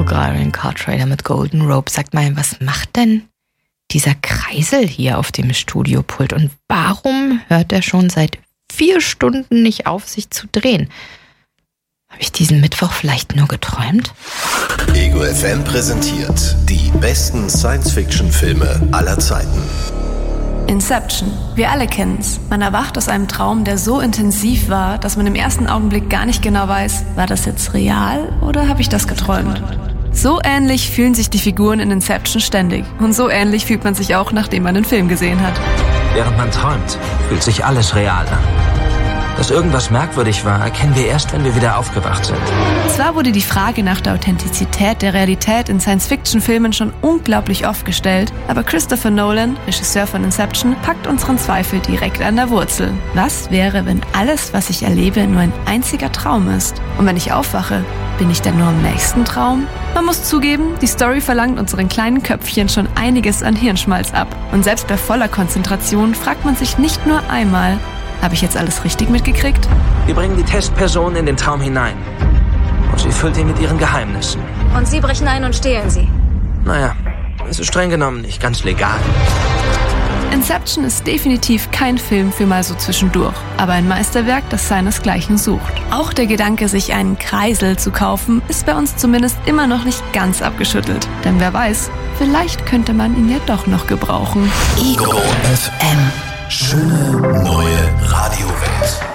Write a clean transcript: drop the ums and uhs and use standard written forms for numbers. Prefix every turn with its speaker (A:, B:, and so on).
A: höre gerade den Car Trailer mit Golden Rope. Sagt mal, was macht denn dieser Kreisel hier auf dem Studiopult? Und warum hört er schon seit 4 Stunden nicht auf, sich zu drehen? Habe ich diesen Mittwoch vielleicht nur geträumt?
B: Ego FM präsentiert die besten Science-Fiction-Filme aller Zeiten.
C: Inception. Wir alle kennen's. Man erwacht aus einem Traum, der so intensiv war, dass man im ersten Augenblick gar nicht genau weiß, war das jetzt real oder habe ich das geträumt? So ähnlich fühlen sich die Figuren in Inception ständig. Und so ähnlich fühlt man sich auch, nachdem man den Film gesehen hat.
D: Während man träumt, fühlt sich alles real an. Dass irgendwas merkwürdig war, erkennen wir erst, wenn wir wieder aufgewacht sind.
C: Zwar wurde die Frage nach der Authentizität der Realität in Science-Fiction-Filmen schon unglaublich oft gestellt, aber Christopher Nolan, Regisseur von Inception, packt unseren Zweifel direkt an der Wurzel. Was wäre, wenn alles, was ich erlebe, nur ein einziger Traum ist? Und wenn ich aufwache, bin ich dann nur im nächsten Traum? Man muss zugeben, die Story verlangt unseren kleinen Köpfchen schon einiges an Hirnschmalz ab. Und selbst bei voller Konzentration fragt man sich nicht nur einmal, habe ich jetzt alles richtig mitgekriegt?
D: Wir bringen die Testperson in den Traum hinein. Und sie füllt ihn mit ihren Geheimnissen.
E: Und Sie brechen ein und stehlen sie.
D: Naja, es ist streng genommen nicht ganz legal.
C: Inception ist definitiv kein Film für mal so zwischendurch, aber ein Meisterwerk, das seinesgleichen sucht. Auch der Gedanke, sich einen Kreisel zu kaufen, ist bei uns zumindest immer noch nicht ganz abgeschüttelt. Denn wer weiß, vielleicht könnte man ihn ja doch noch gebrauchen.
B: Ego FM. Schöne neue Radiowelt.